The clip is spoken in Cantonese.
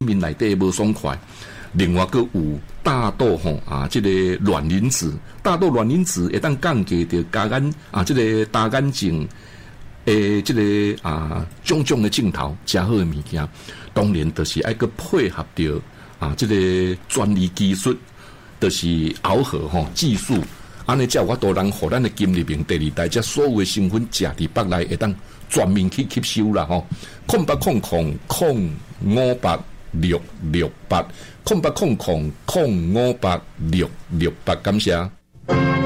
面内底无爽快。另外，佮有大豆这个卵磷脂，大豆卵磷脂会当降低着加眼这个大眼睛这个种种的镜头，加好的物件，当然就是爱佮配合着这个专利技术，就是熬合技术，安尼才有法度让互咱的金入面第二代，才所有的成分食伫腹内会当全面去吸收啦08005866680800586668，感谢。